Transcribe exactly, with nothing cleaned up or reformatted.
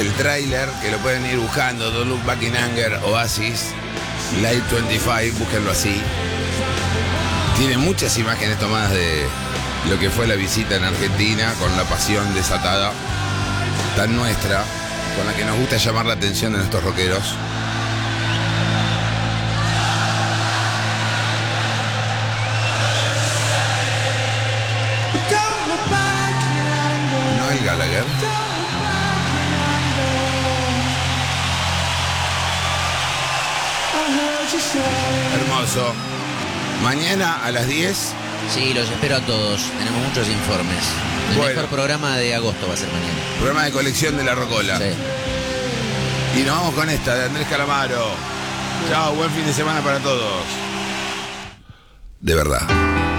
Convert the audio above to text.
el tráiler, que lo pueden ir buscando, Don't Look Back in Anger, Oasis, Light veinticinco, búsquenlo así. Tiene muchas imágenes tomadas de lo que fue la visita en Argentina, con la pasión desatada, tan nuestra, con la que nos gusta llamar la atención de nuestros rockeros. Noel Gallagher. Hermoso. Mañana a las diez. Sí, los espero a todos. Tenemos muchos informes. El Bueno. mejor programa de agosto va a ser mañana. Programa de colección de La Rocola. Sí. Y nos vamos con esta de Andrés Calamaro. Chao, buen fin de semana para todos. De verdad.